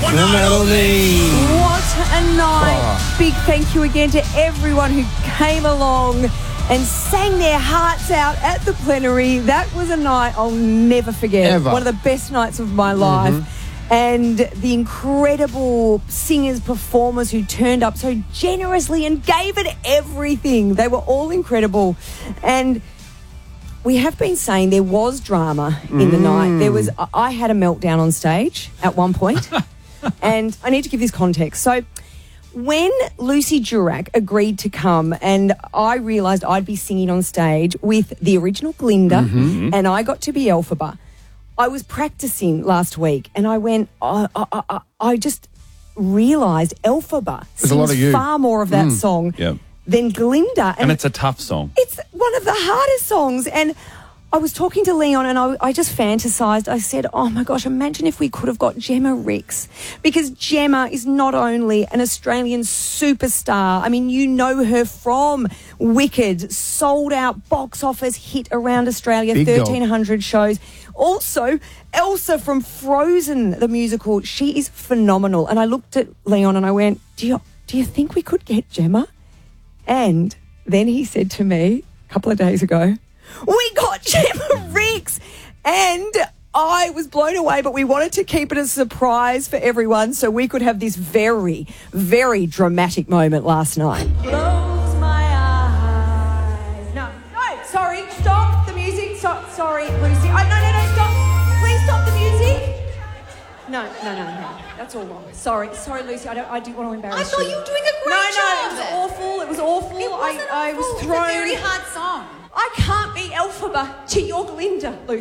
Madeline. What a night. Big thank you again to everyone who came along and sang their hearts out at the plenary. That was a night I'll never forget. Ever. One of the best nights of my life. And the incredible singers, performers who turned up so generously and gave it everything. They were all incredible. And we have been saying there was drama in the night. I had a meltdown on stage at one point. And I need to give this context. So when Lucy Durack agreed to come and I realised I'd be singing on stage with the original Glinda and I got to be Elphaba, I was practising last week and I went, I just realised Elphaba sings far more of that song than Glinda. And it's a tough song. It's one of the hardest songs. And I was talking to Leon and I just fantasised. I said, oh, my gosh, imagine if we could have got Gemma Rix. Because Gemma is not only an Australian superstar. I mean, you know her from Wicked, sold out box office hit around Australia, 1,300 shows. Also, Elsa from Frozen, the musical, she is phenomenal. And I looked at Leon and I went, do you think we could get Gemma? And then he said to me a couple of days ago, we got Gemma Rix, and I was blown away, but we wanted to keep it a surprise for everyone so we could have this very, very dramatic moment last night. Close my eyes. No, sorry, stop the music. Sorry, Lucy. No, stop. Please stop the music. No. That's all wrong. Sorry, Lucy. I didn't want to embarrass you. I thought you were doing a great job. No, it was awful. It wasn't I was thrown. It's a very hard song. I can't be Elphaba to your Glinda, Lucy.